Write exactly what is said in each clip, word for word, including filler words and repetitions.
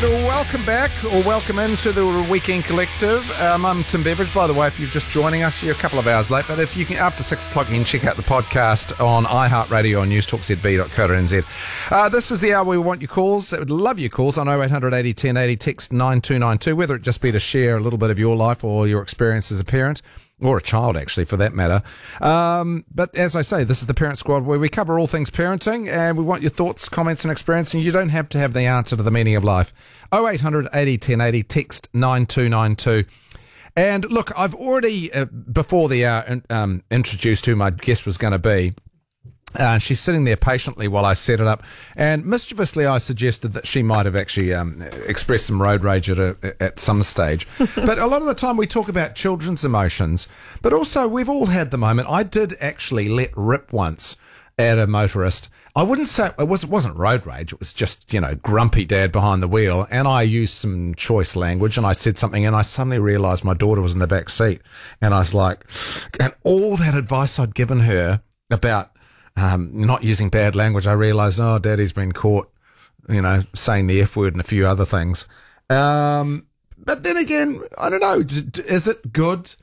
welcome back, or welcome into the Weekend Collective. Um, I'm Tim Beveridge, by the way, if you're just joining us, you're a couple of hours late, but if you can, after six o'clock, you can check out the podcast on iHeartRadio on news talk z b dot co dot n z. Uh, this is the hour where we want your calls. I would love your calls on oh eight hundred eighty ten eighty, text nine two nine two, whether it just be to share a little bit of your life or your experience as a parent, or a child, actually, for that matter. Um, but as I say, this is the Parent Squad, where we cover all things parenting, and we want your thoughts, comments, and experience, and you don't have to have the answer to the meaning of life. oh eight hundred eighty ten eighty, text nine two nine two. And look, I've already, uh, before the hour, um, introduced who my guest was going to be. Uh, she's sitting there patiently while I set it up, and mischievously I suggested that she might have actually um, expressed some road rage at, a, at some stage. But a lot of the time we talk about children's emotions, but also we've all had the moment. I did actually let rip once at a motorist. I wouldn't say it, was, it wasn't road rage. It was just, you know, grumpy dad behind the wheel, and I used some choice language, and I said something, and I suddenly realised my daughter was in the back seat, and I was like, and all that advice I'd given her about Um, not using bad language, I realised, oh, Daddy's been caught, you know, saying the F word and a few other things. Um, but then again, I don't know, is it good?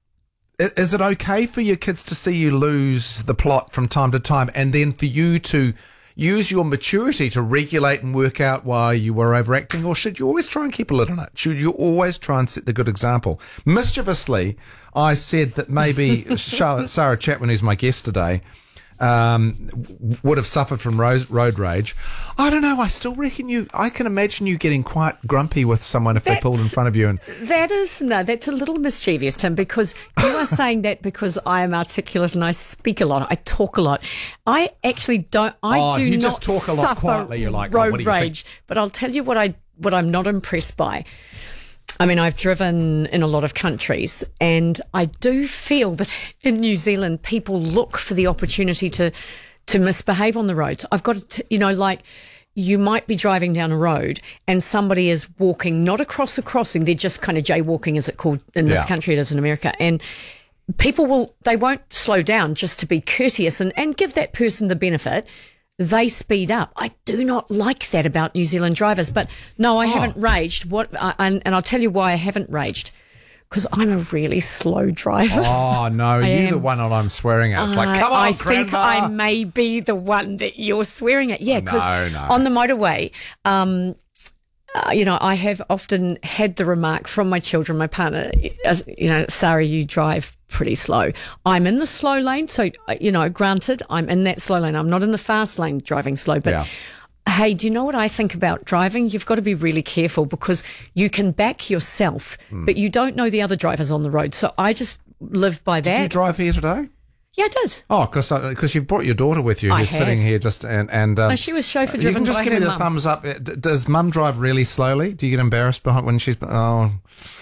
Is it okay for your kids to see you lose the plot from time to time, and then for you to use your maturity to regulate and work out why you were overacting? Or should you always try and keep a lid on it? Should you always try and set the good example? Mischievously, I said that maybe Charlotte, Sarah Chapman, who's my guest today, Um, would have suffered from road, road rage. I don't know. I still reckon you. I can imagine you getting quite grumpy with someone if that's, they pulled in front of you. And that is no. That's a little mischievous, Tim, because you are saying that because I am articulate and I speak a lot. I talk a lot. I actually don't. I oh, do you not just talk a lot suffer quietly. You're like road oh, what do you rage. think? But I'll tell you what I what I'm not impressed by. I mean, I've driven in a lot of countries, and I do feel that in New Zealand, people look for the opportunity to to misbehave on the roads. I've got to, you know, like you might be driving down a road and somebody is walking, not across a crossing, they're just kind of jaywalking, as it called in this yeah. country, it is in America. And people will, they won't slow down just to be courteous and, and give that person the benefit. They speed up. I do not like that about New Zealand drivers. But no, I oh. haven't raged. What? Uh, and, and I'll tell you why I haven't raged. Because I'm a really slow driver. Oh, no. You're the one that I'm swearing at. It's like, come on, I Grandma. think I may be the one that you're swearing at. Yeah, because no, no. on the motorway, um, uh, you know, I have often had the remark from my children, my partner, as, you know, Sarah, you drive pretty slow. I'm in the slow lane. So, you know, granted, I'm in that slow lane. I'm not in the fast lane driving slow, but... Yeah. Hey, do you know what I think about driving? You've got to be really careful because you can back yourself, mm. but you don't know the other drivers on the road. So I just live by that. Did you drive here today? Yeah, I did. Oh, because because you've brought your daughter with you, I who's have. sitting here just and and um, no, she was chauffeur driven. You can just by give me the mum. thumbs up. Does Mum drive really slowly? Do you get embarrassed behind when she's oh?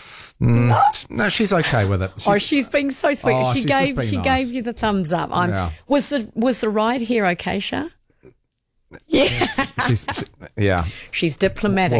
Mm, no, she's okay with it. She's, oh, she's being so sweet. Oh, she she's gave just she being nice. gave you the thumbs up. I'm, yeah. Was the was the ride here okay, Shah? Yeah, she's she, yeah. She's diplomatic.